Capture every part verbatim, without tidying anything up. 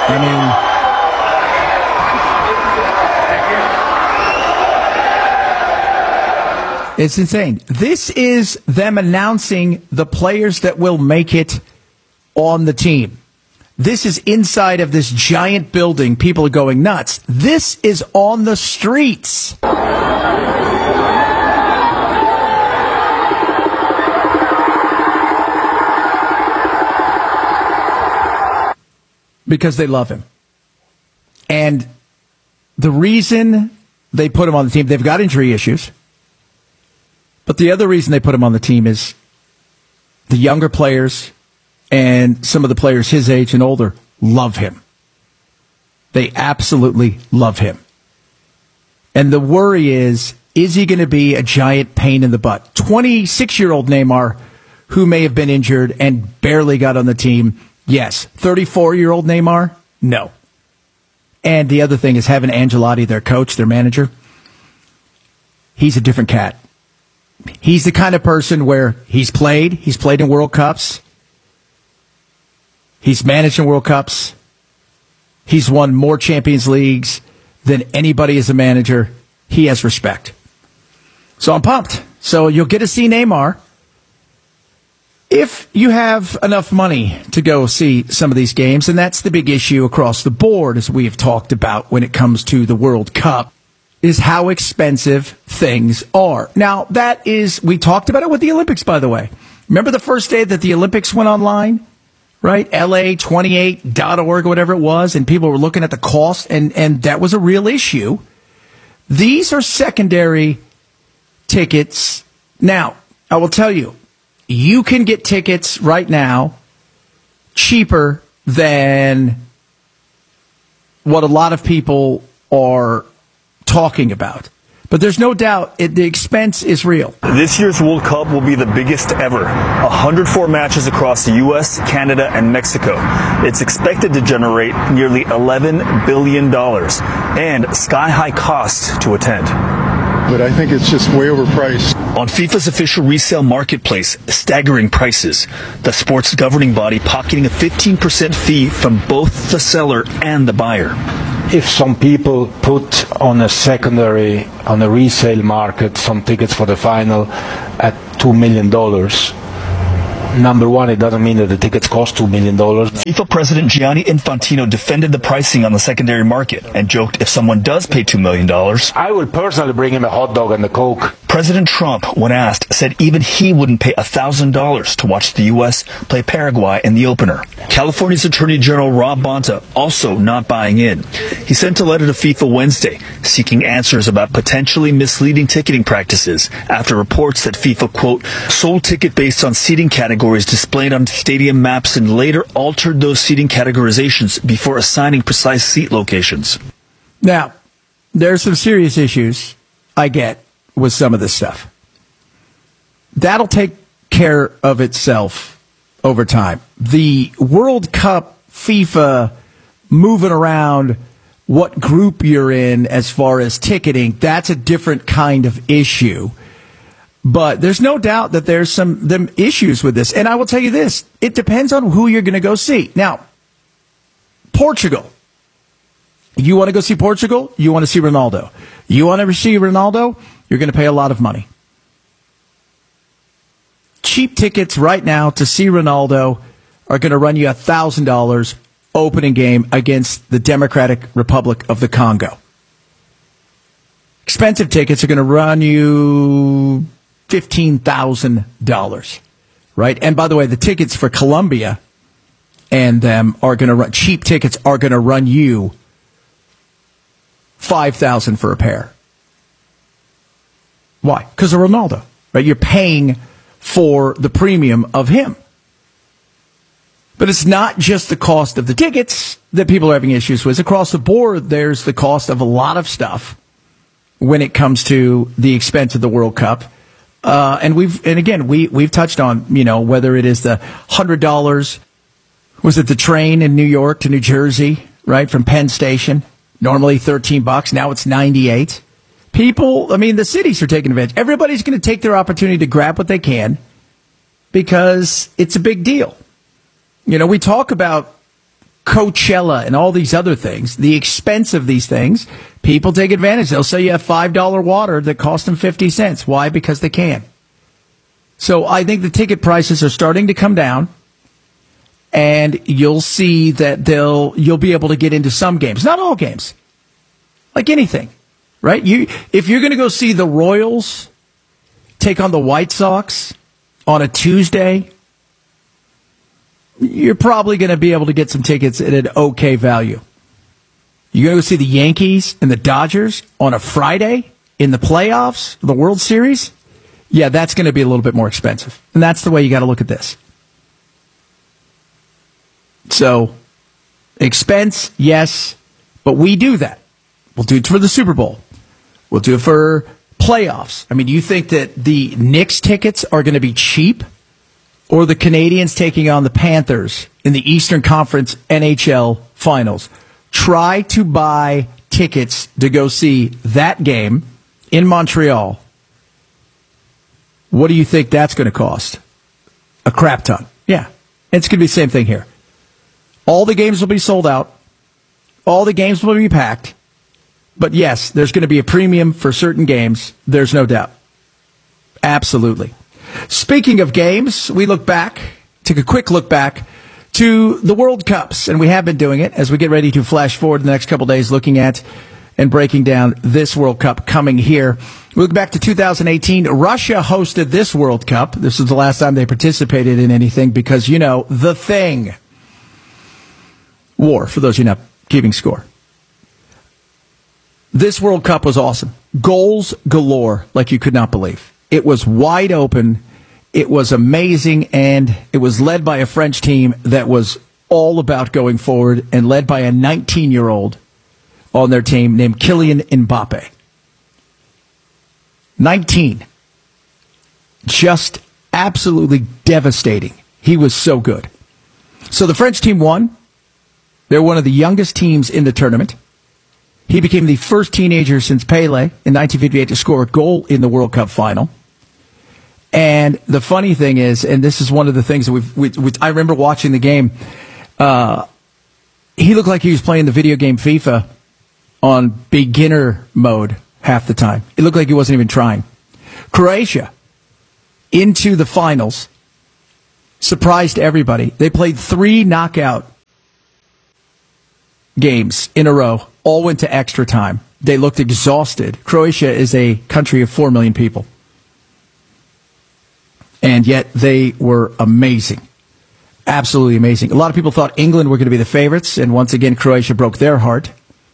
I mean, it's insane. This is them announcing the players that will make it on the team. This is inside of this giant building. People are going nuts. This is on the streets. Because they love him. And the reason they put him on the team, they've got injury issues. But the other reason they put him on the team is the younger players and some of the players his age and older love him. They absolutely love him. And the worry is, is he going to be a giant pain in the butt? twenty-six-year-old Neymar, who may have been injured and barely got on the team, yes. thirty-four-year-old Neymar, no. And the other thing is having Ancelotti, their coach, their manager, he's a different cat. He's the kind of person where he's played, he's played in World Cups, he's managed in World Cups, he's won more Champions Leagues than anybody as a manager. He has respect. So I'm pumped. So you'll get to see Neymar. If you have enough money to go see some of these games, and that's the big issue across the board, as we have talked about when it comes to the World Cup, is how expensive things are. Now, that is, we talked about it with the Olympics, by the way. Remember the first day that the Olympics went online, right? L A twenty-eight dot org, whatever it was, and people were looking at the cost, and, and that was a real issue. These are secondary tickets. Now, I will tell you, you can get tickets right now cheaper than what a lot of people are talking about. But there's no doubt it, the expense is real. This year's World Cup will be the biggest ever. one hundred four matches across the U S, Canada, and Mexico. It's expected to generate nearly eleven billion dollars and sky-high costs to attend. But I think it's just way overpriced. On FIFA's official resale marketplace, staggering prices. The sport's governing body pocketing a fifteen percent fee from both the seller and the buyer. If some people put on a secondary, on a resale market, some tickets for the final at two million dollars, number one, it doesn't mean that the tickets cost two million dollars. FIFA President Gianni Infantino defended the pricing on the secondary market and joked if someone does pay two million dollars, I will personally bring him a hot dog and a Coke. President Trump, when asked, said even he wouldn't pay one thousand dollars to watch the U S play Paraguay in the opener. California's Attorney General Rob Bonta also not buying in. He sent a letter to FIFA Wednesday seeking answers about potentially misleading ticketing practices after reports that FIFA, quote, sold ticket based on seating categories displayed on stadium maps and later altered those seating categorizations before assigning precise seat locations. Now, there are some serious issues I get with some of this stuff. That'll take care of itself over time. The World Cup, FIFA moving around what group you're in as far as ticketing, that's a different kind of issue. But there's no doubt that there's some them issues with this. And I will tell you this, it depends on who you're going to go see. Now, Portugal. You want to go see Portugal? You want to see Ronaldo. You want to see Ronaldo? You're going to pay a lot of money. Cheap tickets right now to see Ronaldo are going to run you one thousand dollars opening game against the Democratic Republic of the Congo. Expensive tickets are going to run you fifteen thousand dollars, right? And by the way, the tickets for Colombia and them are going to run, cheap tickets are going to run you five thousand dollars for a pair. Why? Because of Ronaldo, right? You're paying for the premium of him. But it's not just the cost of the tickets that people are having issues with. Across the board, there's the cost of a lot of stuff when it comes to the expense of the World Cup. Uh, and we've, and again, we, we've touched on, you know, whether it is the one hundred dollars, was it the train in New York to New Jersey, right, from Penn Station? Normally thirteen bucks, now it's ninety-eight. People, I mean, the cities are taking advantage. Everybody's going to take their opportunity to grab what they can because it's a big deal. You know, we talk about Coachella and all these other things, the expense of these things, people take advantage. They'll sell you a five dollar water that cost them fifty cents. Why? Because they can. So I think the ticket prices are starting to come down, and you'll see that they'll you'll be able to get into some games, not all games, like anything, right? You if you're going to go see the Royals take on the White Sox on a Tuesday, you're probably going to be able to get some tickets at an okay value. You're going to go see the Yankees and the Dodgers on a Friday in the playoffs, the World Series? Yeah, that's going to be a little bit more expensive. And that's the way you got to look at this. So, expense, yes, but we do that. We'll do it for the Super Bowl. We'll do it for playoffs. I mean, do you think that the Knicks tickets are going to be cheap? Or the Canadians taking on the Panthers in the Eastern Conference N H L Finals? Try to buy tickets to go see that game in Montreal. What do you think that's going to cost? A crap ton. Yeah. It's going to be the same thing here. All the games will be sold out. All the games will be packed. But yes, there's going to be a premium for certain games. There's no doubt. Absolutely. Speaking of games, we look back, take a quick look back to the World Cups, and we have been doing it as we get ready to flash forward in the next couple days, looking at and breaking down this World Cup coming here. We look back to two thousand eighteen. Russia hosted this World Cup. This was the last time they participated in anything because, you know, the thing. War, for those of you not keeping score. This World Cup was awesome. Goals galore like you could not believe. It was wide open. It was amazing, and it was led by a French team that was all about going forward and led by a nineteen-year-old on their team named Kylian Mbappe. nineteen. Just absolutely devastating. He was so good. So the French team won. They're one of the youngest teams in the tournament. He became the first teenager since Pele in nineteen fifty-eight to score a goal in the World Cup final. And the funny thing is, and this is one of the things that we've, we, we, I remember watching the game, uh, he looked like he was playing the video game FIFA on beginner mode half the time. It looked like he wasn't even trying. Croatia, into the finals, surprised everybody. They played three knockout games in a row, all went to extra time. They looked exhausted. Croatia is a country of four million people. And yet they were amazing. Absolutely amazing. A lot of people thought England were going to be the favorites, and once again, Croatia broke their heart.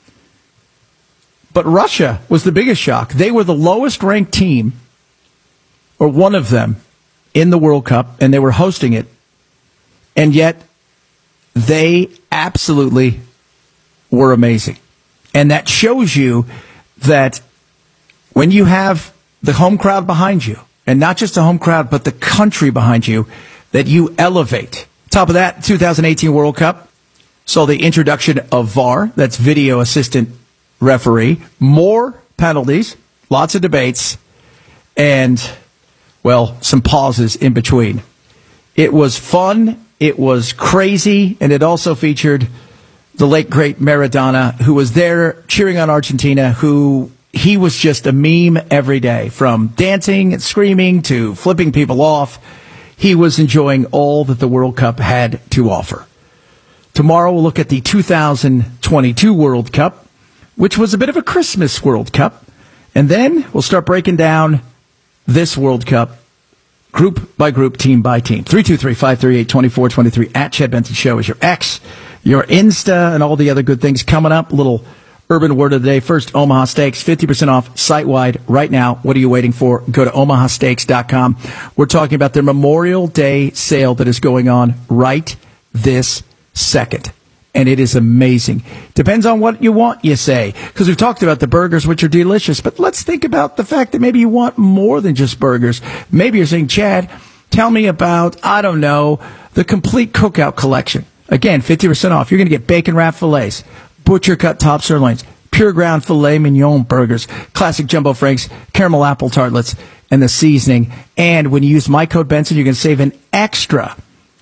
But Russia was the biggest shock. They were the lowest ranked team, or one of them, in the World Cup, and they were hosting it. And yet they absolutely were amazing. And that shows you that when you have the home crowd behind you, and not just the home crowd, but the country behind you, that you elevate. Top of that, two thousand eighteen World Cup saw the introduction of V A R, that's video assistant referee, more penalties, lots of debates, and, well, some pauses in between. It was fun, it was crazy, and it also featured the late, great Maradona, who was there cheering on Argentina, who he was just a meme every day, from dancing and screaming to flipping people off. He was enjoying all that the World Cup had to offer. Tomorrow we'll look at the two thousand twenty-two World Cup, which was a bit of a Christmas World Cup. And then we'll start breaking down this World Cup group by group, team by team. three two three, five three eight, two four two three at Chad Benson Show is your X, your Insta, and all the other good things coming up. A little urban word of the day. First, Omaha Steaks, fifty percent off site-wide right now. What are you waiting for? Go to omaha steaks dot com. We're talking about their Memorial Day sale that is going on right this second. And it is amazing. Depends on what you want, you say. Because we've talked about the burgers, which are delicious. But let's think about the fact that maybe you want more than just burgers. Maybe you're saying, Chad, tell me about, I don't know, the complete cookout collection. Again, fifty percent off. You're going to get bacon wrap fillets, butcher cut top sirloins, pure ground filet mignon burgers, classic jumbo franks, caramel apple tartlets, and the seasoning. And when you use my code Benson, you're going to save an extra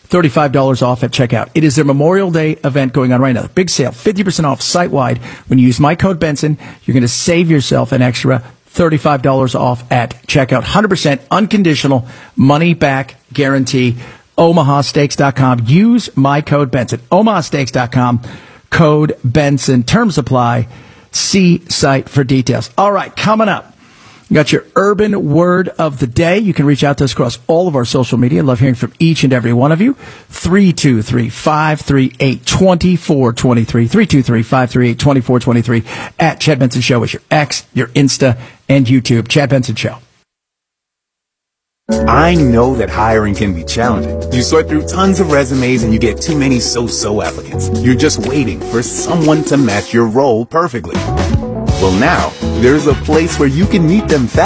thirty-five dollars off at checkout. It is their Memorial Day event going on right now. Big sale, fifty percent off site-wide. When you use my code Benson, you're going to save yourself an extra thirty-five dollars off at checkout. one hundred percent unconditional money-back guarantee. Omaha Steaks dot com. Use my code Benson. Omaha Steaks dot com. Code Benson. Terms apply. See site for details. All right, coming up. You got your urban word of the day. You can reach out to us across all of our social media. Love hearing from each and every one of you. three two three, five three eight, two four two three. three two three, five three eight, two four two three. At Chad Benson Show is your X, your Insta, and YouTube. Chad Benson Show. I know that hiring can be challenging. You sort through tons of resumes and you get too many so-so applicants. You're just waiting for someone to match your role perfectly. Well, now, there's a place where you can meet them fast.